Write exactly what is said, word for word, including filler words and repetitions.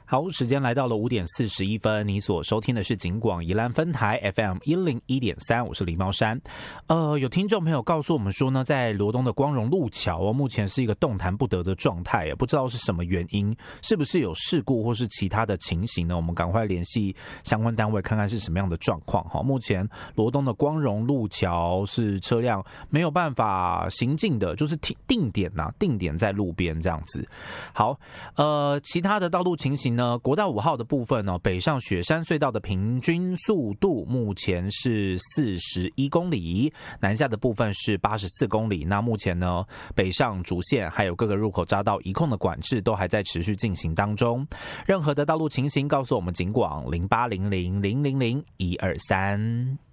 好，时间来到了五点四十一分，你所收听的是警广宜兰分台 F M 一零一点三，我是李茂山。呃，有听众朋友告诉我们说呢，在罗东的光荣路桥哦，目前是一个动弹不得的状态，不知道是什么原因，是不是有事故或是其他的情形呢？我们赶快联系相关单位看看是什么样的状况哈。目前罗东的光荣路桥是车辆没有办法行进的，就是定点呐、啊，定点在路边这样子。好，呃，其他的道路情形呢？国道五号的部分呢，北上雪山隧道的平均速度目前是四十一公里，南下的部分是八十四公里。那目前呢，北上主线还有各个入口匝道移控的管制都还在持续进行当中。任何的道路情形，告诉我们警广零八零零零零零一二三。